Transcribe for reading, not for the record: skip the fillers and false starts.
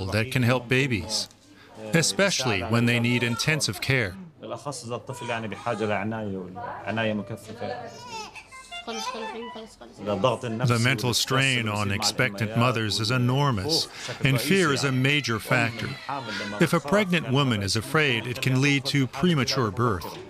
that can help babies, especially when they need intensive care. بالأخص إذا الطفل يعني بحاجة لعناية والعناية مكثفة. إذا الضغط The النفسي mental والستريس strain اللي on بيصير مع expectant الأميات mothers is enormous, والخوف بشكل and رئيسي fear is a يعني. major الأم factor. الحامل لما If a بتخاف pregnant يعني woman هذا is الشيء afraid, it ممكن can lead يدخل to في حالة premature لا birth. توتر.